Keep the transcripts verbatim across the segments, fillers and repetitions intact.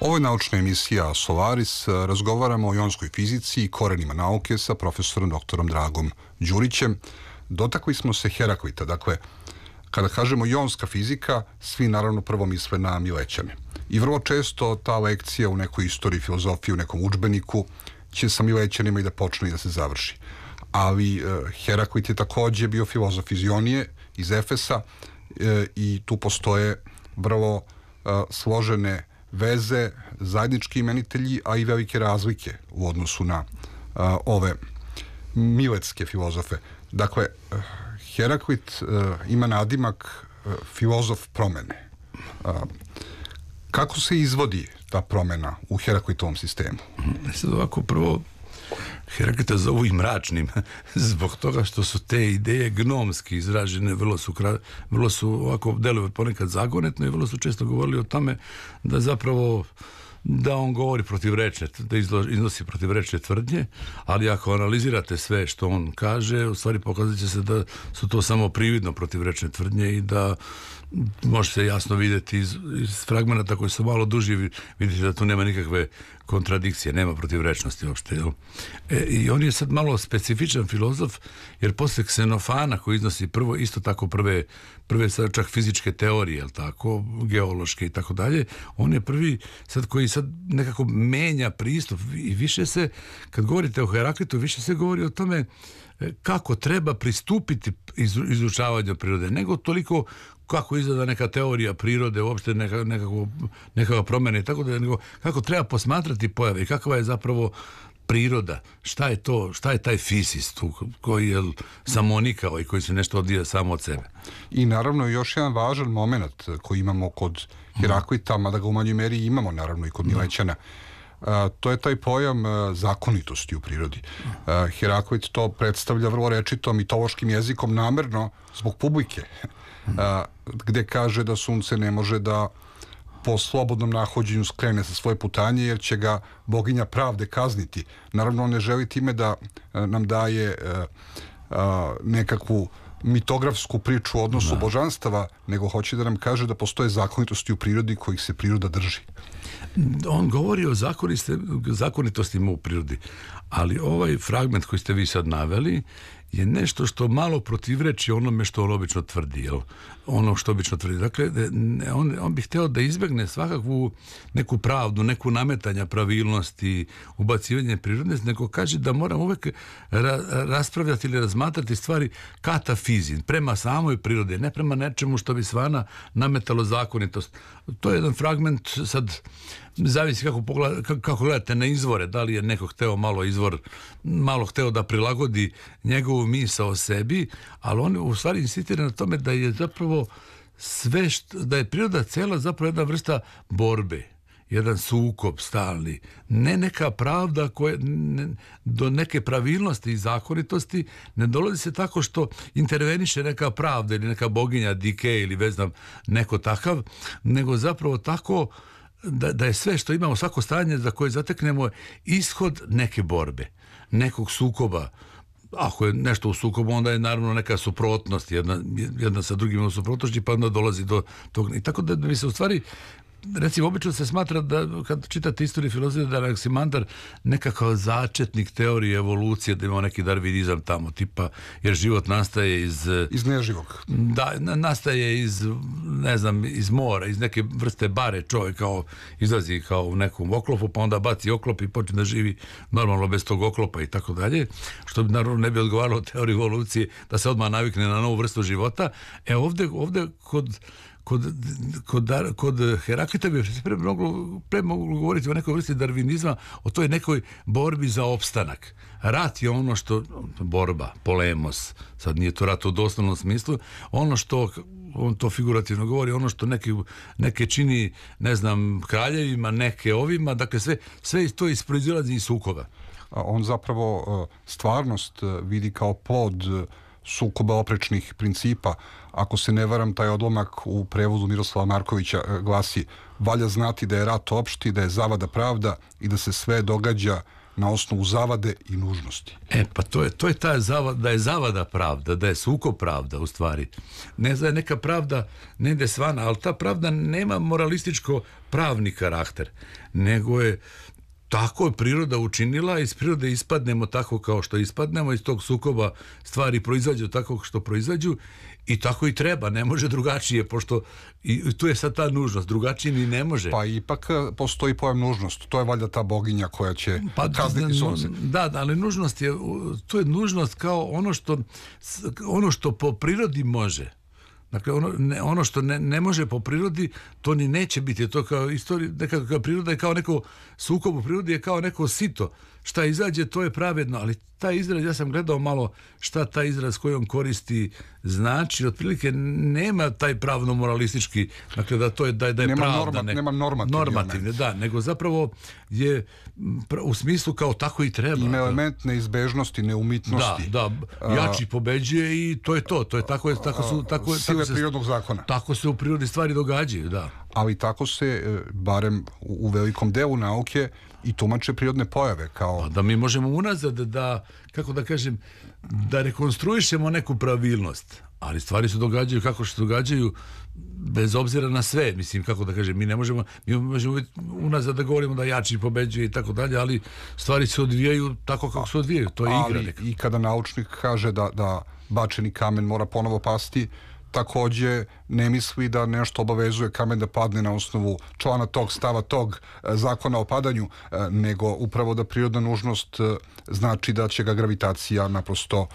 Ovo je naučna emisija Solaris. Razgovaramo o jonskoj fizici i korenima nauke sa profesorom doktorom Dragom Đurićem. Dotakli smo se Heraklita. Dakle, kada kažemo jonska fizika, svi naravno prvo misle na Milećane. I vrlo često ta lekcija u nekoj istoriji filozofije, u nekom udžbeniku, će sa Milećanima i da počne i da se završi. Ali uh, Heraklit je takođe bio filozof iz Ionije, iz Efesa, uh, i tu postoje vrlo uh, složene veze, zajednički imenitelji, a i velike razlike u odnosu na uh, ove miletske filozofe. Dakle, uh, Heraklit uh, ima nadimak uh, filozof promene. Uh, kako se izvodi ta promena u Heraklitovom sistemu? Sad ovako, prvo, Heraklita zovu i mračnim zbog toga što su te ideje gnomski izražene, vrlo su, vrlo su ovako deluju ponekad zagonetno i vrlo su često govorili o tome da zapravo da on govori protivrečne, da iznosi protivrečne tvrdnje, ali ako analizirate sve što on kaže, u stvari pokazat će se da su to samo prividno protivrečne tvrdnje i da može se jasno vidjeti iz, iz fragmenta koji su malo duži, vidite da tu nema nikakve kontradikcije, nema protivrečnosti uopšte. Jel? E, I on je sad malo specifičan filozof, jer posle Ksenofana koji iznosi prvo, isto tako prve, prve sad čak fizičke teorije, jel tako, geološke i tako dalje, on je prvi sad koji sad nekako menja pristup i više se, kad govorite o Heraklitu, više se govori o tome kako treba pristupiti izučavanju prirode, nego toliko kako izgleda neka teorija prirode, uopšte neka, nekako, nekakva promjena i tako da, nego kako treba posmatrati pojave i kakva je zapravo priroda, šta je to, šta je taj fisis tu koji je samonikao i koji se nešto odvija samo od sebe. I naravno još jedan važan moment koji imamo kod Heraklita, mada ga u manjoj meri imamo naravno i kod Milećana. Uh, to je taj pojam uh, zakonitosti u prirodi. Uh, Heraklit to predstavlja vrlo rečito mitološkim jezikom namerno zbog publike, uh, gde kaže da sunce ne može da po slobodnom nahođenju skrene sa svoje putanje jer će ga boginja pravde kazniti. Naravno, on ne želi time da uh, nam daje uh, uh, nekakvu mitografsku priču o odnosu da. božanstava, nego hoće da nam kaže da postoje zakonitosti u prirodi kojih se priroda drži. On govori o zakonitostima u prirodi, ali ovaj fragment koji ste vi sad naveli je nešto što malo protivreči onome što on obično tvrdi, jel? Ono što obično tvrdi. Dakle, on, on bi hteo da izbegne svakakvu neku pravdu, neku nametanja pravilnosti, ubacivanje prirodne, nego kaže da moram uvek ra raspravljati ili razmatrati stvari katafizin, prema samoj prirode, ne prema nečemu što bi svana nametalo zakonitost. To je jedan fragment, sad zavisi kako, pogleda, kako gledate na izvore, da li je neko hteo malo izvor, malo hteo da prilagodi njegovu misao sebi, ali on u stvari insistira na tome da je zapravo sve što, da je priroda cela zapravo jedna vrsta borbe, jedan sukob stalni, ne neka pravda koja, ne, do neke pravilnosti i zakonitosti ne dolazi se tako što interveniše neka pravda ili neka boginja Dike ili ne znam neko takav, nego zapravo tako Da, da je sve što imamo, svako stanje za koje zateknemo ishod neke borbe, nekog sukoba. Ako je nešto u sukobu, onda je naravno neka suprotnost, jedna, jedna sa drugim u suprotnosti, pa onda dolazi do toga. I tako da bi se u stvari, recimo, obično se smatra da, kad čitate istoriju filozofije, da je Anaksimandar nekakav začetnik teorije evolucije, da ima neki darvinizam tamo, tipa, jer život nastaje iz... Iz neživog. Da, nastaje iz, ne znam, iz mora, iz neke vrste bare, čovjek kao izlazi kao u nekom oklopu, pa onda baci oklop i počne da živi normalno bez tog oklopa i tako dalje, što bi naravno ne bi odgovaralo teoriji evolucije da se odmah navikne na novu vrstu života. E ovde, ovde kod Kod, kod, kod Heraklita bi se pre moglo, pre moglo govoriti o nekoj vrsti darvinizma, o toj nekoj borbi za opstanak. Rat je ono što, borba, polemos, sad nije to rat u doslovnom smislu, ono što, on to figurativno govori, ono što neke, neke čini, ne znam, kraljevima, neke ovima, dakle sve, sve to isproizilazi iz sukoba. On zapravo stvarnost vidi kao plod sukoba oprečnih principa. Ako se ne varam, taj odlomak u prevodu Miroslava Markovića glasi: valja znati da je rat opšti, da je zavada pravda i da se sve događa na osnovu zavade i nužnosti. E, pa to je, to je ta zavada, da je zavada pravda, da je sukob pravda u stvari. Ne da je neka pravda negde svana, ali ta pravda nema moralističko pravni karakter, nego je tako je priroda učinila, iz prirode ispadnemo tako kao što ispadnemo, iz tog sukoba stvari proizađu tako što proizađu i tako i treba, ne može drugačije, pošto i tu je sad ta nužnost, drugačije ni ne može. Pa ipak postoji pojam nužnost, to je valjda ta boginja koja će pa, kazniti sunce. Da, da, ali nužnost je, to je nužnost kao ono što, ono što po prirodi može. Dakle, ono, ne, ono što ne, ne može po prirodi, to ni neće biti. To kao istorija, nekako kao priroda je kao neko sukob u prirodi, je kao neko sito. Šta izađe, to je pravedno, ali taj izraz, ja sam gledao malo šta taj izraz koji on koristi znači, otprilike nema taj pravno-moralistički, dakle da to je da je, da je nema pravda. Norma, ne, nema normativni, normativne, da, nego zapravo je u smislu kao tako i treba. Ima element neizbežnosti, neumitnosti. Da, da, jači pobeđuje i to je to, to je tako, je, tako su, tako je, sile tako se, prirodnog zakona. Tako se u prirodi stvari događaju, da. Ali tako se, barem u velikom delu nauke, i tumače prirodne pojave kao... Pa da mi možemo unazad da, kako da kažem, da rekonstruišemo neku pravilnost, ali stvari se događaju kako se događaju bez obzira na sve, mislim, kako da kažem, mi ne možemo, mi možemo unazad da govorimo da jači pobeđuje i tako dalje, ali stvari se odvijaju tako kako se odvijaju, to je igra neka. Ali i kada naučnik kaže da, da bačeni kamen mora ponovo pasti, takođe ne misli da nešto obavezuje kamen da padne na osnovu člana tog stava tog zakona o padanju, nego upravo da prirodna nužnost znači da će ga gravitacija naprosto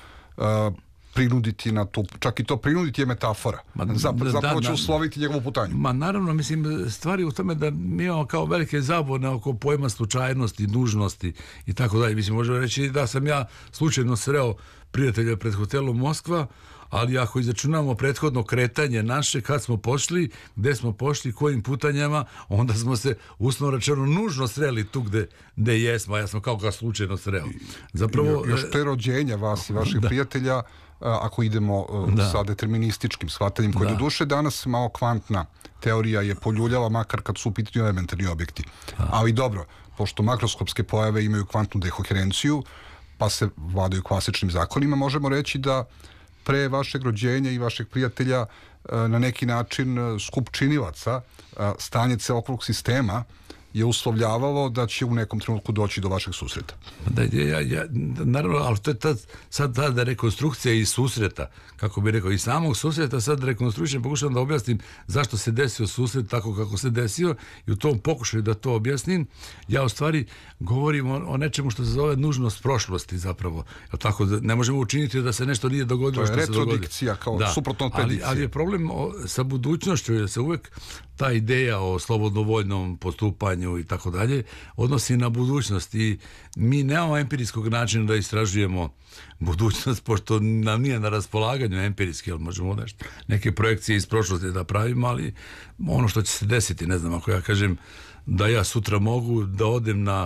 prinuditi na tu, čak i to prinuditi je metafora. Ma, zapravo da, da, će usloviti njegovu putanju. Ma naravno, mislim, stvari u tome da mi imamo kao velike zabune oko pojma slučajnosti, nužnosti i tako dalje. Mislim, možemo reći da sam ja slučajno sreo prijatelja pred hotelom Moskva, ali ako izračunamo prethodno kretanje naše, kad smo pošli, gde smo pošli, kojim putanjama, onda smo se uslovno rečeno nužno sreli tu gde, gde jesmo, a ja sam kao ga slučajno sreo. Zapravo, još te rođenja vas i vaših da. prijatelja, ako idemo da. sa determinističkim shvatanjem, koje da. do duše danas malo kvantna teorija je poljuljala, makar kad su u pitanju elementarni objekti. Da. Ali dobro, pošto makroskopske pojave imaju kvantnu dekoherenciju, pa se vladaju klasičnim zakonima, možemo reći da pre vašeg rođenja i vašeg prijatelja na neki način skup činilaca, stanje celokupnog sistema je uslovljavalo da će u nekom trenutku doći do vašeg susreta. Da, ja, ja, naravno, ali to je tad, sad tada rekonstrukcija i susreta, kako bih rekao, i samog susreta sad rekonstruišem, pokušavam da objasnim zašto se desio susret tako kako se desio i u tom pokušaju da to objasnim, ja u stvari govorim o, o nečemu što se zove nužnost prošlosti zapravo. Tako da ne možemo učiniti da se nešto nije dogodilo što se dogodilo. To je retrodikcija kao da. suprotno od predikcije. Ali, ali je problem o, sa budućnošću, jer se uvek ta ideja o slobodnovoljnom postupanju i tako dalje odnosi na budućnost i mi nemamo empirijskog načina da istražujemo budućnost, pošto nam nije na raspolaganju empirijski, ali možemo nešto, neke projekcije iz prošlosti da pravimo, ali ono što će se desiti, ne znam, ako ja kažem da ja sutra mogu da odem na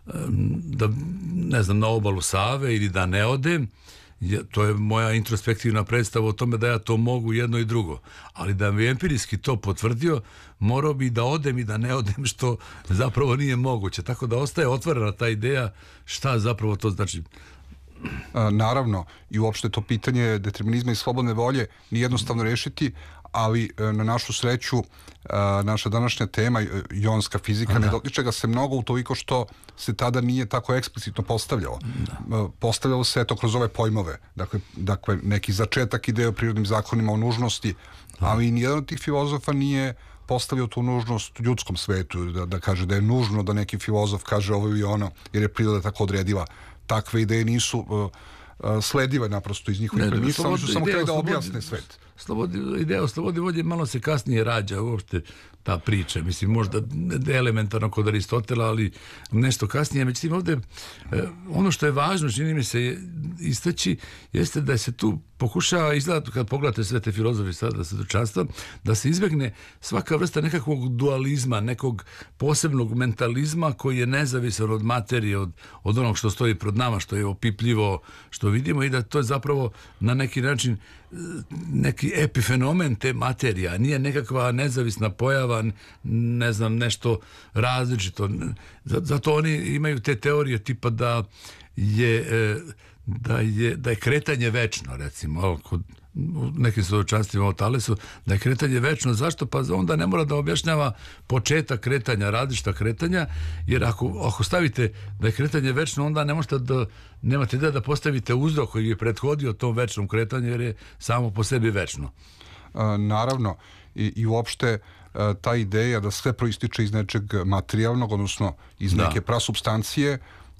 da, ne znam, na obalu Save ili da ne odem, to je moja introspektivna predstava o tome da ja to mogu jedno i drugo, ali da bi empirijski to potvrdio, morao bi da odem i da ne odem, što zapravo nije moguće, tako da ostaje otvorena ta ideja šta zapravo to znači. Naravno, i uopšte to pitanje determinizma i slobodne volje nije jednostavno rešiti, ali na našu sreću naša današnja tema, jonska fizika, ne dotiče ga se mnogo utoliko što se tada nije tako eksplicitno postavljalo. Da. Postavljalo se eto kroz ove pojmove, dakle, dakle neki začetak ideje o prirodnim zakonima, o nužnosti, da. ali nijedan od tih filozofa nije postavio tu nužnost u ljudskom svetu, da, da kaže da je nužno da neki filozof kaže ovo ili ono, jer je priroda tako odredila. Takve ideje nisu uh, uh, sledive naprosto iz njihovih premisa, oni su samo htjeli da objasne svet. Slobodi, ideja o slobodi volje malo se kasnije rađa uopšte ta priča, mislim možda elementarno kod Aristotela, ali nešto kasnije. Međutim, ovdje ono što je važno, čini mi se istaći, jeste da se tu pokušava, izgleda kad pogledate sve te filozofi sada svjedočanstva, da se izbjegne svaka vrsta nekakvog dualizma, nekog posebnog mentalizma koji je nezavisan od materije, od, od onog što stoji pred nama, što je opipljivo, što vidimo, i da to je zapravo na neki način neki biti epifenomen te materije, a nije nekakva nezavisna pojava, ne znam, nešto različito. Zato oni imaju te teorije tipa da je, da je, da je kretanje večno, recimo, kod u nekim svjedočanstvima o Talesu, da je kretanje večno. Zašto? Pa onda ne mora da objašnjava početak kretanja, različita kretanja, jer ako, ako stavite da je kretanje večno, onda ne možete da, nemate da da postavite uzrok koji je prethodio tom večnom kretanju, jer je samo po sebi večno. A, naravno, i, i uopšte a, ta ideja da sve proističe iz nečeg materijalnog, odnosno iz da. neke prasubstancije,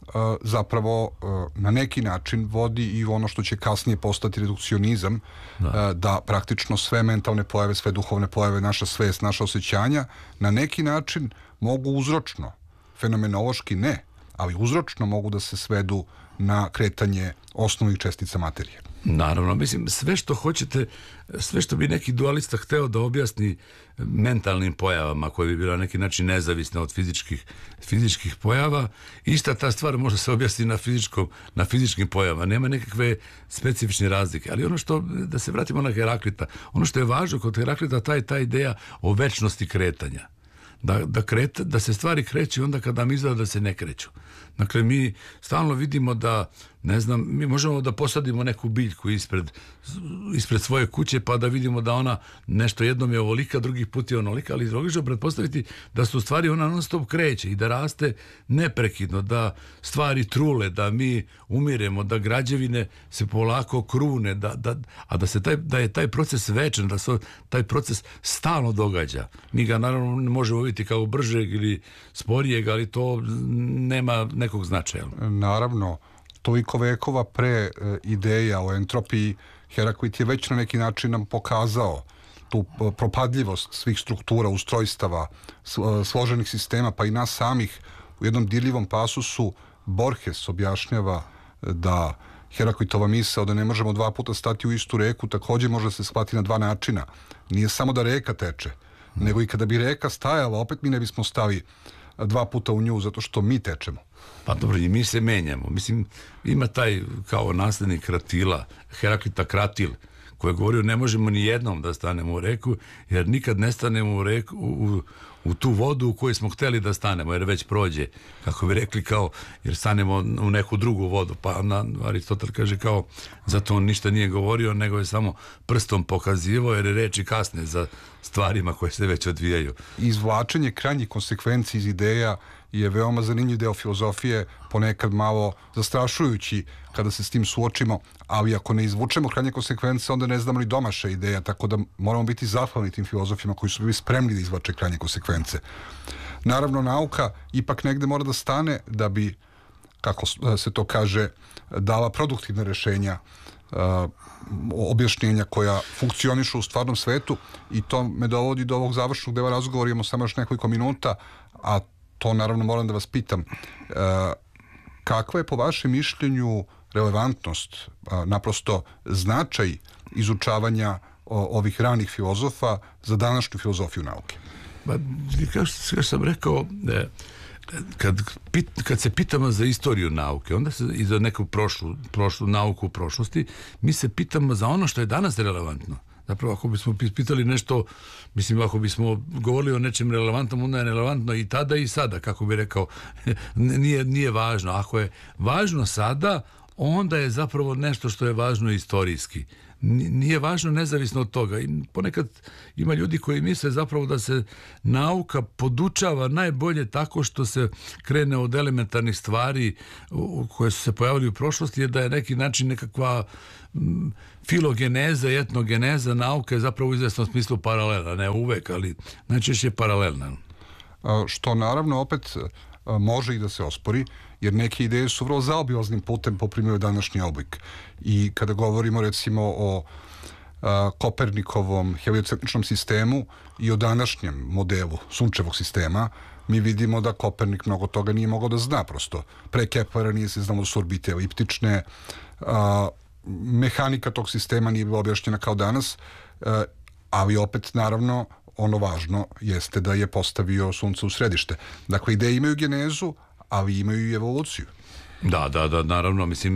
zapravo na neki način vodi i ono što će kasnije postati redukcionizam, da. da praktično sve mentalne pojave, sve duhovne pojave, naša svest, naša osjećanja na neki način mogu uzročno, fenomenološki ne, ali uzročno mogu da se svedu na kretanje osnovnih čestica materije. Naravno, mislim, sve što hoćete, sve što bi neki dualista hteo da objasni mentalnim pojavama koje bi bila na neki način nezavisne od fizičkih, fizičkih pojava, ista ta stvar može se objasniti na, fizičkom, na fizičkim pojavama. Nema nekakve specifične razlike. Ali ono što, da se vratimo na Heraklita, ono što je važno kod Heraklita, ta je ta ideja o večnosti kretanja. Da, da, kreta, da se stvari kreću onda kada mi izgleda da se ne kreću. Dakle, mi stalno vidimo da, ne znam, mi možemo da posadimo neku biljku ispred, ispred svoje kuće pa da vidimo da ona nešto jednom je ovolika, drugi put je onolika, ali logično pretpostaviti da su stvari ona non stop kreće i da raste neprekidno, da stvari trule, da mi umiremo, da građevine se polako krune, da, da, a da, se taj, da je taj proces večan, da se taj proces stalno događa. Mi ga naravno ne možemo vidjeti kao bržeg ili sporijeg, ali to nema nekog značaja. Naravno, toliko vekova pre e, ideja o entropiji, Heraklit je već na neki način nam pokazao tu propadljivost svih struktura, ustrojstava, složenih sistema, pa i nas samih. U jednom dirljivom pasusu Borges objašnjava da Heraklitova misao da ne možemo dva puta stati u istu reku također može se shvatiti na dva načina. Nije samo da reka teče, nego i kada bi reka stajala, opet mi ne bismo stali dva puta u nju, zato što mi tečemo. Pa dobro, i mi se menjamo. Mislim, ima taj kao naslednik Kratila, Heraklita Kratil, koji je govorio ne možemo ni jednom da stanemo u reku, jer nikad ne stanemo u reku, u, u tu vodu u kojoj smo hteli da stanemo, jer već prođe, kako bi rekli, kao, jer stanemo u neku drugu vodu. Pa na, Aristotel kaže kao, zato on ništa nije govorio, nego je samo prstom pokazivao, jer je reči kasne za stvarima koje se već odvijaju. Izvlačenje krajnjih konsekvenci iz ideja je veoma zanimljiv deo filozofije, ponekad malo zastrašujući kada se s tim suočimo, ali ako ne izvučemo krajnje konsekvence, onda ne znamo ni domaša ideja, tako da moramo biti zahvalni tim filozofima koji su bili spremni da izvlače krajnje konsekvence. Naravno, nauka ipak negde mora da stane da bi, kako se to kaže, dala produktivne rešenja, uh, objašnjenja koja funkcionišu u stvarnom svetu, i to me dovodi do ovog završnog dela razgovora. Imamo samo još nekoliko minuta, a to naravno moram da vas pitam. Uh, kakva je po vašem mišljenju relevantnost, uh, naprosto značaj izučavanja o, ovih ranih filozofa za današnju filozofiju nauke? Ba, kao što sam rekao, kad, kad se pitamo za istoriju nauke, onda se i za neku prošlu, prošlu nauku u prošlosti, mi se pitamo za ono što je danas relevantno. Zapravo, ako bismo pitali nešto, mislim, ako bismo govorili o nečem relevantnom, onda je relevantno i tada i sada, kako bi rekao, nije, nije važno. Ako je važno sada, onda je zapravo nešto što je važno istorijski. Nije važno nezavisno od toga. I ponekad ima ljudi koji misle zapravo da se nauka podučava najbolje tako što se krene od elementarnih stvari koje su se pojavili u prošlosti, jer da je neki način nekakva filogeneza i etnogeneza nauke je zapravo u izvesnom smislu paralelna. Ne uvek, ali najčešće je paralelna. Što naravno opet može i da se ospori, jer neke ideje su vrlo zaobilaznim putem poprimile današnji oblik. I kada govorimo recimo o a, Kopernikovom heliocentričnom sistemu i o današnjem modelu sunčevog sistema, mi vidimo da Kopernik mnogo toga nije mogao da zna prosto. Pre Keplera nije se znalo da su orbite eliptične, a, mehanika tog sistema nije bila objašnjena kao danas, a, ali opet naravno ono važno jeste da je postavio sunce u središte. Dakle, ideje imaju genezu, ali imaju i evoluciju. Da, da, da, naravno, mislim,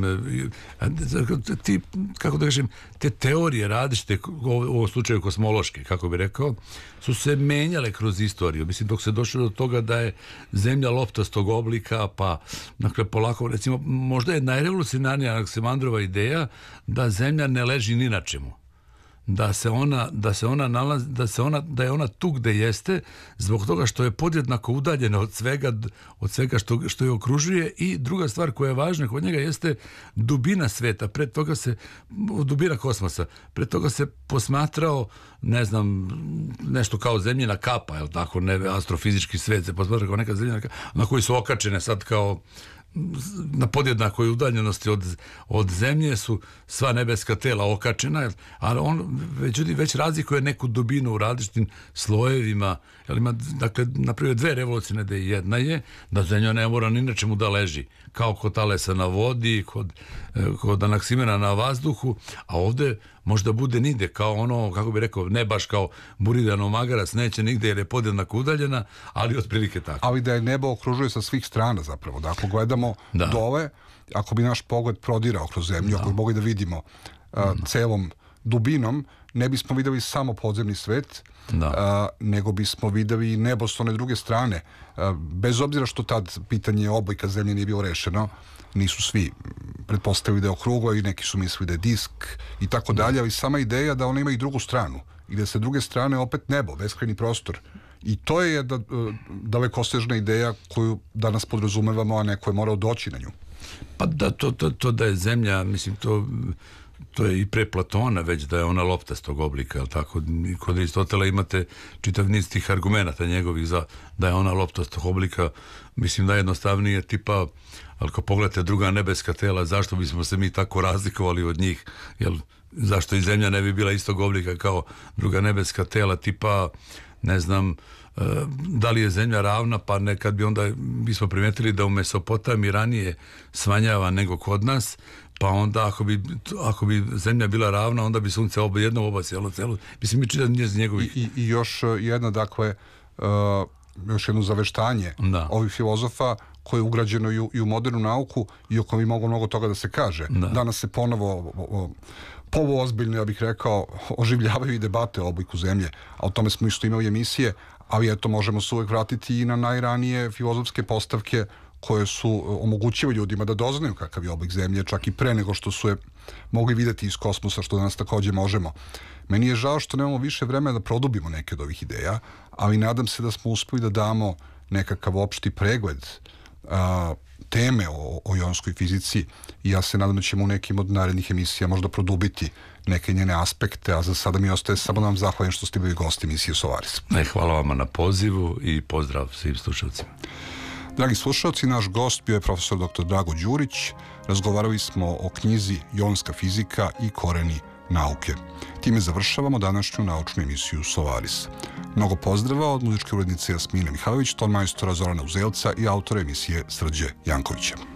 ti, kako da kažem, te teorije različite, u ovom slučaju kosmološke, kako bi rekao, su se menjale kroz istoriju. Mislim, dok se došlo do toga da je Zemlja loptastog oblika, pa, dakle, polako, recimo, možda je najrevolucionarnija Anaksimandrova ideja da Zemlja ne leži ni na čemu. Da se ona, da se ona nalazi, da se ona, da je ona tu gde jeste, zbog toga što je podjednako udaljena od svega, od svega što, što je okružuje. I druga stvar koja je važna kod njega jeste dubina sveta. Pred toga se, dubina kosmosa. Pred toga se posmatrao, ne znam, nešto kao zemljina kapa, jel tako, ne, astrofizički svet se posmatra kao neka zemljina kapa, na koji su okačene sad kao na podjednakoj udaljenosti od, od zemlje su sva nebeska tela okačena, ali on već, već razlikuje neku dubinu u različitim slojevima. Jel ima, dakle, napravio dve revolucije, da jedna je da zemlja ne mora ni na čemu da leži, kao kod Talesa na vodi, kod, kod Anaksimena na vazduhu, a ovde možda bude nigde, kao ono, kako bi rekao, ne baš kao Buridanov magarac, neće nigde jer je podjednako udaljena, ali otprilike tako. Ali da je nebo okružuje sa svih strana zapravo, da ako gledamo da. dole, ako bi naš pogled prodirao kroz zemlju, da. ako bi mogli da vidimo uh, celom dubinom, ne bismo videli samo podzemni svet, da. uh, nego bismo videli i nebo s one druge strane. Uh, bez obzira što tad pitanje oblika zemlje nije bilo rešeno, nisu svi pretpostavili da je okruglo i neki su mislili da je disk i tako dalje, ali sama ideja da ona ima i drugu stranu i da se druge strane opet nebo, beskrajni prostor. I to je jedna dalekosežna ideja koju danas podrazumevamo, a neko je morao doći na nju. Pa da, to, to, to da je zemlja, mislim, to, to je i pre Platona već da je ona loptastog oblika, jel tako? Kod Aristotela imate čitav niz tih argumenata njegovih za da je ona loptastog oblika, mislim da je jednostavnije tipa, ali ako pogledate druga nebeska tela, zašto bismo se mi tako razlikovali od njih, jel, zašto i zemlja ne bi bila istog oblika kao druga nebeska tela, tipa, ne znam, da li je zemlja ravna, pa nekad bi onda bismo primetili da u Mesopotamiji ranije svanjava nego kod nas, pa onda ako bi, ako bi zemlja bila ravna, onda bi sunce oba jedno obasjalo celu. Mislim, mi čitam njez njegovih. I, i još jedna, dakle, uh, još jedno zaveštanje da. ovih filozofa koje je ugrađeno i u, i u modernu nauku i o kojoj bi moglo mnogo toga da se kaže. Da. Danas se ponovo o, o, poluozbiljno, ja bih rekao, oživljavaju i debate o obliku zemlje, a o tome smo isto imali emisije, ali eto, možemo se uvek vratiti i na najranije filozofske postavke koje su omogućivali ljudima da doznaju kakav je oblik zemlje, čak i pre nego što su je mogli videti iz kosmosa, što danas takođe možemo. Meni je žao što nemamo više vremena da produbimo neke od ovih ideja, ali nadam se da smo uspeli da damo nekakav opšti pregled a, teme o, o jonskoj fizici i ja se nadam da ćemo u nekim od narednih emisija možda produbiti neke njene aspekte, a za sada mi ostaje samo da vam zahvalim što ste bili gosti emisije Solaris. Ne, hvala vama na pozivu i pozdrav svim slušalcima. Dragi slušalci, naš gost bio je profesor doktor Drago Đurić. Razgovarali smo o knjizi Jonska fizika i koreni nauke. Time završavamo današnju naučnu emisiju Solaris. Mnogo pozdrava od muzičke urednice Jasmine Mihajlović, ton majstora Zorana Uzelca i autora emisije Srđe Jankovića.